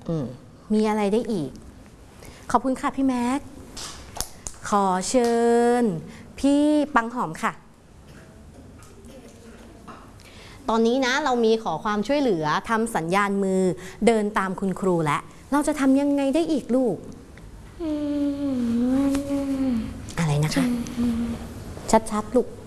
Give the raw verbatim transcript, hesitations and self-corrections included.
อืมมีอะไรได้อีกขอบคุณค่ะพี่แม็กขอเชิญพี่ปังหอมค่ะตอนนี้นะเรามีขอความช่วยเหลือทำสัญญาณมือเดินตามคุณครูแล้วเราจะทำยังไงได้อีกลูกอะไรนะคะชัดๆลูก